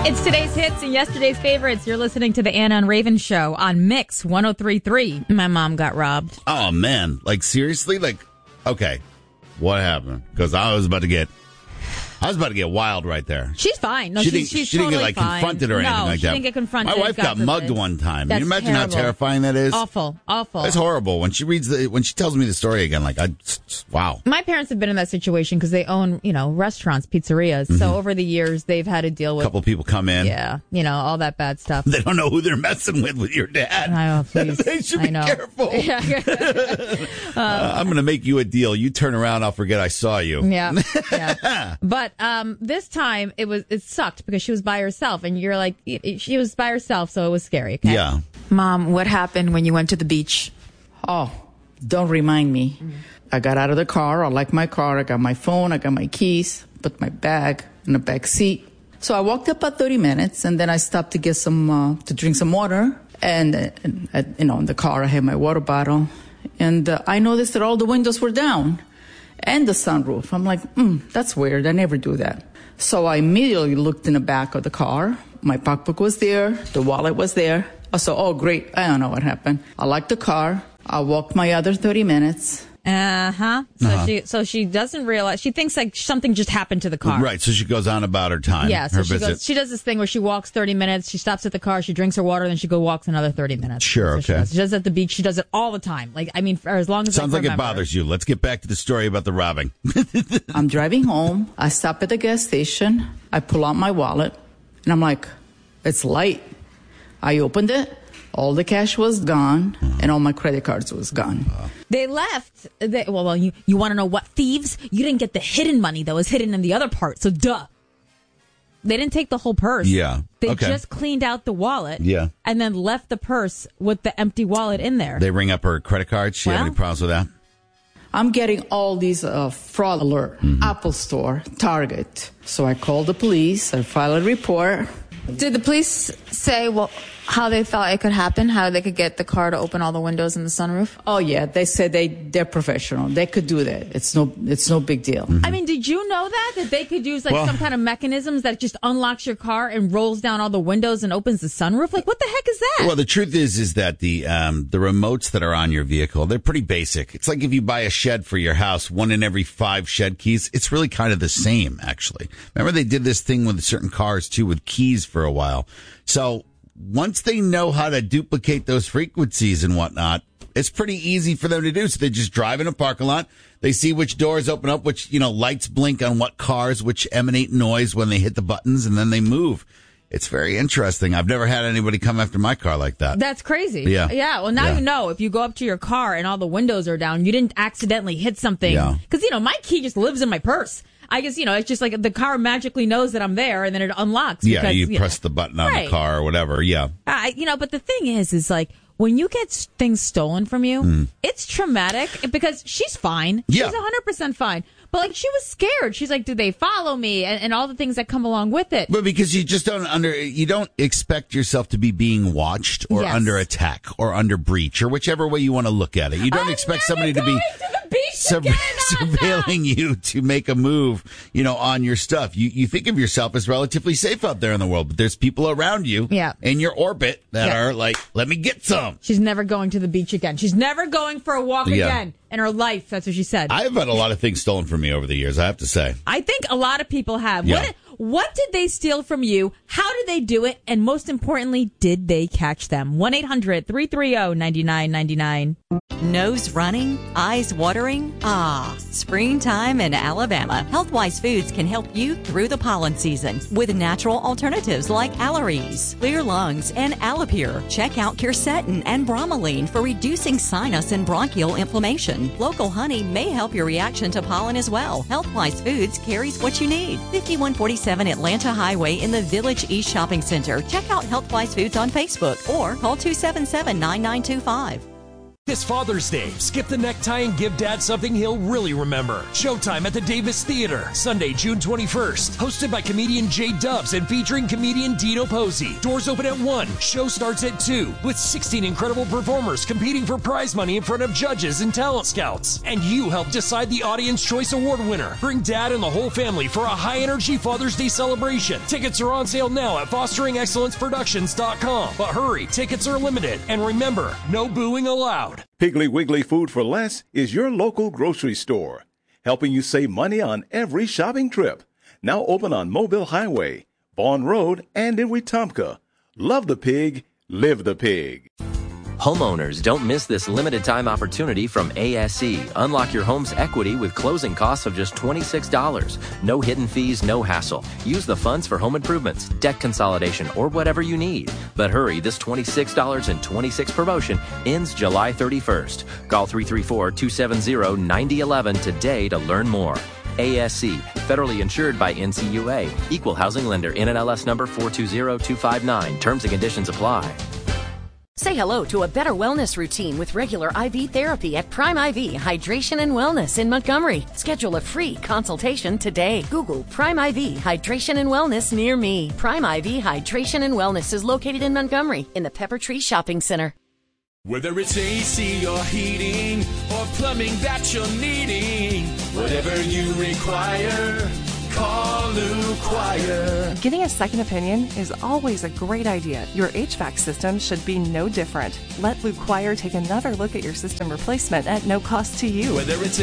It's today's hits and yesterday's favorites. You're listening to the Anna and Raven Show on Mix 103.3. My mom got robbed. Oh, man. Like, seriously? Like, okay. What happened? Because I was about to get wild right there. She's fine. No, she she's didn't totally get, fine. confronted or anything like that. No, she didn't get confronted. My wife got mugged one time. Can you imagine terrible. how terrifying that is? Awful. It's horrible. When she tells me the story again, like, wow. My parents have been in that situation because they own, restaurants, pizzerias. Mm-hmm. So over the years, they've had to deal with... A couple people come in. Yeah, all that bad stuff. They don't know who they're messing with your dad. I know, please. They should be careful. Yeah. I'm going to make you a deal. You turn around, I'll forget I saw you. Yeah. But this time, it sucked because she was by herself. And you're like, she was by herself, so it was scary. Okay? Yeah. Mom, what happened when you went to the beach? Oh, don't remind me. I got out of the car. I like my car. I got my phone. I got my keys. Put my bag in the back seat. So I walked about 30 minutes, and then I stopped to get to drink some water. And in the car, I had my water bottle. And I noticed that all the windows were down and the sunroof. I'm like, that's weird. I never do that. So I immediately looked in the back of the car. My pocketbook was there. The wallet was there. I said, oh, great. I don't know what happened. I locked the car. I walked my other 30 minutes. So she doesn't realize, she thinks like something just happened to the car. Right, so she goes on about her time. Yeah, so her she visit. she does this thing where she walks 30 minutes, she stops at the car, she drinks her water, then she walks another 30 minutes. Sure, okay. She does it at the beach, she does it all the time. For as long as Sounds I like remember. it bothers you. Let's get back to the story about the robbing. I'm driving home. I stop at the gas station. I pull out my wallet, and I'm like, it's light. I opened it. All the cash was gone, and all my credit cards was gone. They left. You want to know what? Thieves? You didn't get the hidden money that was hidden in the other part, so duh. They didn't take the whole purse. Yeah. They just cleaned out the wallet. Yeah. And then left the purse with the empty wallet in there. They ring up her credit card. She have any problems with that? I'm getting all these fraud alert. Apple Store, Target. So I called the police. I filed a report. Did the police say, how they thought it could happen? How they could get the car to open all the windows in the sunroof? Oh, yeah. They said they're professional. They could do that. It's no big deal. I mean, did you know that they could use some kind of mechanisms that just unlocks your car and rolls down all the windows and opens the sunroof? Like, what the heck is that? Well, the truth is that the remotes that are on your vehicle, they're pretty basic. It's like if you buy a shed for your house, 1 in every 5 shed keys. It's really kind of the same, actually. Remember they did this thing with certain cars, too, with keys for a while. So once they know how to duplicate those frequencies and whatnot, it's pretty easy for them to do. So they just drive in a parking lot. They see which doors open up, which, lights blink on what cars, which emanate noise when they hit the buttons, and then they move. It's very interesting. I've never had anybody come after my car like that. That's crazy. Yeah. Yeah. Well, now you know if you go up to your car and all the windows are down, you didn't accidentally hit something. Yeah. Because, my key just lives in my purse. I guess, it's just like the car magically knows that I'm there and then it unlocks. Yeah, because, you press the button on the car or whatever. Yeah. But the thing is like, when you get things stolen from you, it's traumatic because she's fine. Yeah. She's 100% fine. But she was scared. She's like, do they follow me? And all the things that come along with it. But because you just you don't expect yourself to be being watched or under attack or under breach or whichever way you want to look at it. You don't expect somebody to be surveilling you to make a move, on your stuff. You think of yourself as relatively safe out there in the world, but there's people around you in your orbit that are like, let me get some. She's never going to the beach again. She's never going for a walk again in her life. That's what she said. I've had a lot of things stolen from me over the years, I have to say. I think a lot of people have. Yeah. What did they steal from you? How did they do it? And most importantly, did they catch them? 1-800-330-9999. Nose running? Eyes watering? Springtime in Alabama. Healthwise Foods can help you through the pollen season with natural alternatives like Allerese, Clear Lungs, and Alapure. Check out quercetin and bromelain for reducing sinus and bronchial inflammation. Local honey may help your reaction to pollen as well. Healthwise Foods carries what you need. 5147 Atlanta Highway in the Village East Shopping Center. Check out Healthwise Foods on Facebook or call 277-9925. This Father's Day, skip the necktie and give Dad something he'll really remember. Showtime at the Davis Theater, Sunday, June 21st. Hosted by comedian Jay Dubs and featuring comedian Dino Posey. Doors open at 1. Show starts at 2. With 16 incredible performers competing for prize money in front of judges and talent scouts. And you help decide the Audience Choice Award winner. Bring Dad and the whole family for a high-energy Father's Day celebration. Tickets are on sale now at FosteringExcellenceProductions.com. But hurry, tickets are limited. And remember, no booing allowed. Piggly Wiggly Food for Less is your local grocery store, helping you save money on every shopping trip. Now open on Mobile Highway, Vaughn Road, and in Wetumpka. Love the pig, live the pig. Homeowners, don't miss this limited time opportunity from ASE. Unlock your home's equity with closing costs of just $26. No hidden fees, no hassle. Use the funds for home improvements, debt consolidation, or whatever you need. But hurry, this $26.26 promotion ends July 31st. Call 334-270-9011 today to learn more. ASC, federally insured by NCUA. Equal housing lender, NMLS number 420259. Terms and conditions apply. Say hello to a better wellness routine with regular IV therapy at Prime IV Hydration and Wellness in Montgomery. Schedule a free consultation today. Google Prime IV Hydration and Wellness near me. Prime IV Hydration and Wellness is located in Montgomery in the Pepper Tree Shopping Center. Whether it's AC or heating or plumbing that you're needing, whatever you require, call Lou Choir. Getting a second opinion is always a great idea. Your HVAC system should be no different. Let Lou Choir take another look at your system replacement at no cost to you. Whether it's